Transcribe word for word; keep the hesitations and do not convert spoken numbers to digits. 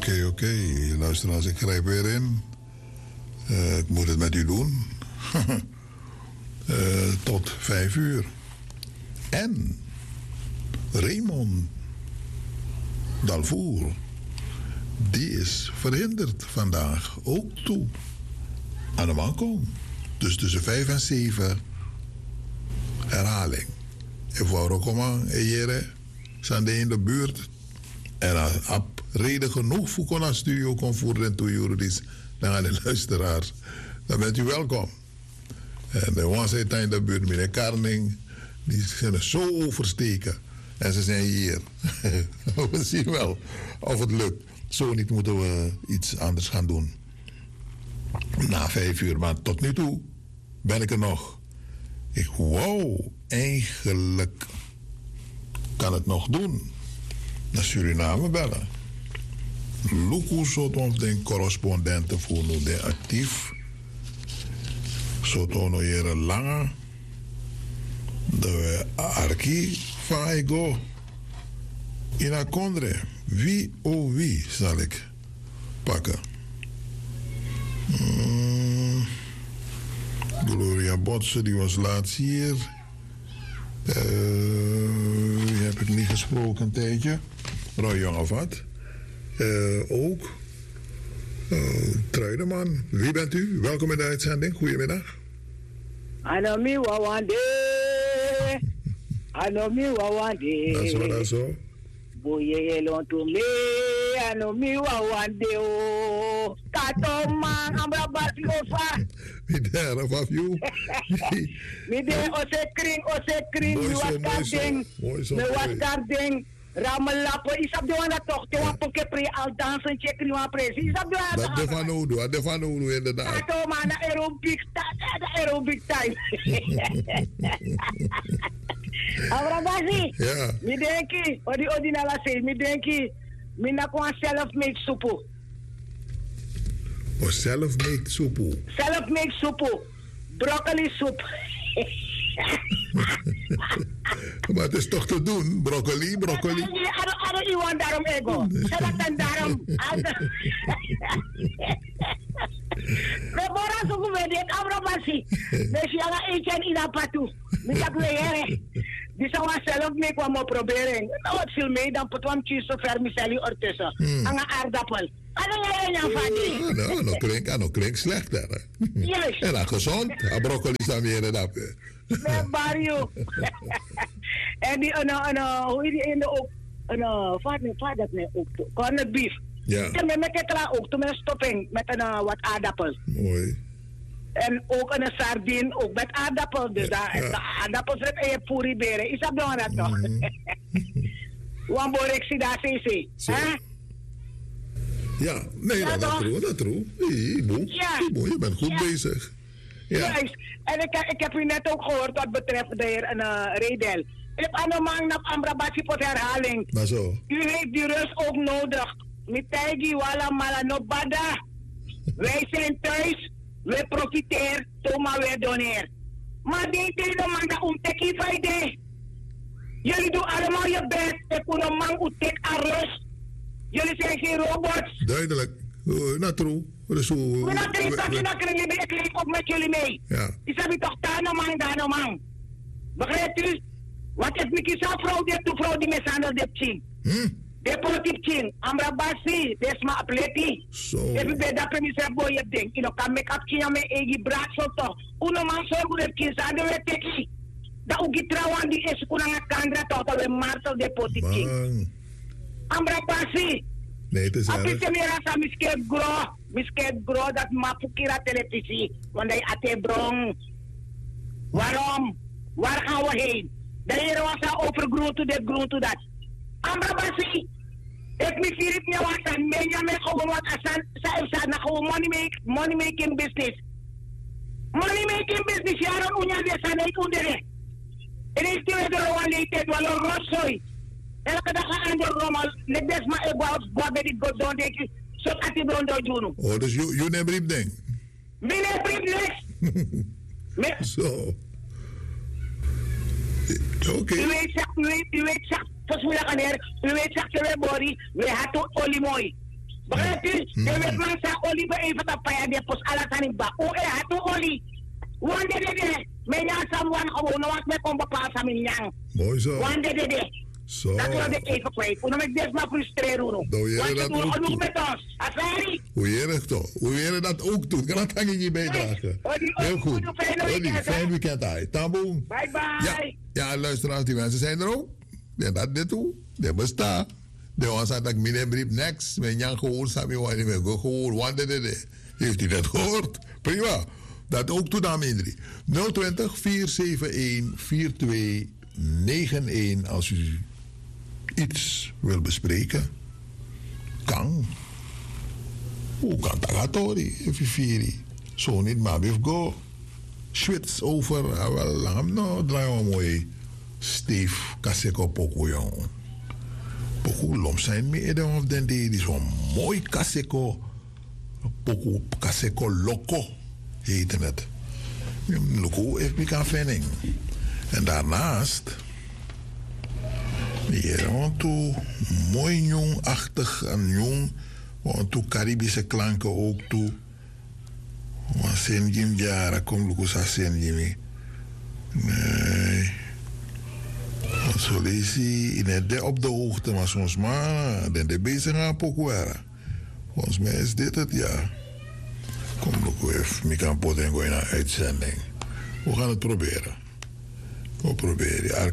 Oké, oké. Luisteraars, ik grijp weer in. Uh, ik moet het met u doen. uh, tot vijf uur. En Raymond Dalvoer, die is verhinderd vandaag ook toe aan de man komen. Dus tussen vijf en zeven herhaling. Ik wou ook komen, Ejere, zijn in de buurt. En als reden genoeg voor kon naar studio kon voeren toe juridisch naar de luisteraars, dan bent u welkom. En de was in de buurt, meneer Karning, die zijn er zo oversteken. En ze zijn hier. We zien wel of het lukt. Zo niet moeten we iets anders gaan doen. Na vijf uur, maar tot nu toe ben ik er nog. Ik wou eigenlijk kan het nog doen. Naar Suriname bellen. Luku soort de correspondenten voor nu de actief. Soort ono jere lange. De arki van ego. In a kondre. Wie oh wie zal ik pakken. Hmm. Gloria Botse, die was laatst hier. Uh, die heb ik niet gesproken een tijdje. Roy Jong of wat. Uh, ook. Uh, Truideman, wie bent u? Welkom in de uitzending. Goedemiddag. Anomi wawande. Anomi wawande. Dat is wat dat zo. Boye lontume. Anomi wawande o. Kato man ambra basi ofa. Mi der of you. Mi der ose kring ose kring. Mi was karding. Mi was karding. Ramelapo, isap de wana toch, te wan poke pre al dansen check ni wan presi. Isap de wana. Dat de van Odo, dat de van Odo inderdaad. Kato man, na aerobic time, na aerobic time. Abrabasi. Ja. Mi denki, odi odi na la say, mi denki, mi na kwa self-made soepo. Oh, self-made soepo. Self-made soepo. Broccoli soep. Maar het is toch te doen, broccoli, broccoli. I don't even daarom ego. Zodat dan daarom. We worden zo goed met Abrabasi. Dus je gaat eten in dat patu. Met dat weer. Die zou zelf mee kwamen proberen. Nou, het viel mee, dan pot hem cheese of vermicelli ertussen. En een aardappel. Ano jij nou van die? Nou, nou klinkt, nou klinkt slecht daar. Juist. En dan gezond. A broccoli staan weer in dat. Met Mario. En die, hoe die in de ook, wat nu, wat dat nu ook, corned beef. Ja. En met het klaar ook, toen met stopping, met een wat aardappel. Mooi. En ook een sardine, ook met aardappel. Dus ja, de aardappels met een puri beren. Is dat nou dat toch? Wan borek si daar C C. Ja, nee, ja, dat true, dat true. Hey, boe, ja. Boe, je bent goed ja. bezig. Ja. Juist. En ik, ik heb u net ook gehoord wat betreft de heer uh, Redel. Ik heb aan de man naar Ambrabasi voor herhaling. Maar zo. U heeft die rust ook nodig. Mitaigi wala mala no bada. Wij zijn thuis. We profiteren. Toma we doneren. Maar dit is de man dat omteki vijde. Jullie doen allemaal je best. Ik wil een man omtek aan rust. Jullie zijn geen robots. Duidelijk. Uh, not true. Dus hoe... We not true. Dat je dat kring je. Ik leef ook met jullie mee. Ja. Ik zeg toch, daar nou man, daar nou man. Begrijpt u? Wat is mijn kies vrouw, die de vrouw die me sandal de chin. Hm? De politiek chin. Amra basi, des ma atleti. Zo. Even bij dat je zegt, boy, je denkt, je kan make up chin me egi braak zo toch. Uno man zo goed het chin, sade we teki. Dat ook die trouwan die is kunanga kandra toch, dat we martel de politiek chin. Amra basi. Nee, het is erg. Apite me rasa misket gro. Misket gro dat ma pukira televisie. Want hij ate brong. Waarom? Waar gaan we heen? De Heer was al overgroeid to dit, groeid to dat. Ambra basi. Ik mis hier het niet wat aan. Menja me gewoon wat aan. Zij zijn na gewoon money make, money making business. Money making business. Jaren unya de zijn niet onder. En is die weer een leeftijd wel een rotzooi. Elke dag aan de rommel. Net des maar ik wou wat bij die god doen denk ik. Zo gaat die bron door doen. Oh, dus je je neemt brief ding. Meneer brief niks. Zo. Oké. Okay. U weet zeg, u weet, u weet zeg, volgens mij gaan er, u weet zeg, we body, we hadden olie mooi. Begrijpt u? De wetman zei olie bij even te paien, de post alles aan die bak. O, eh, had u olie? Wande de de, men ja samuan gewoon, want men kon bepaald samen yang. Mooi zo. Wande de de. Zo. Dat wil ik even kwijt. Hoe ik dit maar frustreren. Want je doet genoeg met ons. Asari. Hoe je toch? Hoe je dat ook doet. Kan dat aan je bijdragen? Heel goed. Fijn weekend uit. Tamboen. Bye bye. Ja, ja, luisteraars, die mensen zijn er ook. Ja, dat dit toe. Dat bestaat. De ons had ik midden brief niks. Mijn jan gehoord, samen waar je mee gehoord. Wande de de. Heeft u dat gehoord? Prima. Dat ook toe, dames en heren. nul twintig, vier zeven een, vier twee negen een als u iets wil bespreken. Kan. Hoe kan dat gaan, even zo niet, maar we go. Schwits over, wel lang, nou, draai we mooi. Steef, kaseko poko, jong. Poko lom zijn mee, dan of den die zo'n mooi kaseko. Poko, kaseko loko. Heette het. Loco heeft me kan vinden. En daarnaast, hier, want toe mooi jong-achtig en jong, want toe Caribische klanken ook toe. Want zijn jim jaren, kom Loco sa zijn jimmy. Nee. Want zo lees je in het op de hoogte, maar soms maar, dan de bezig aan pokwara. Volgens mij is dit het, ja. Kom Loco even, ik kan poten en gooien naar uitzending. We gaan het proberen. We proberen.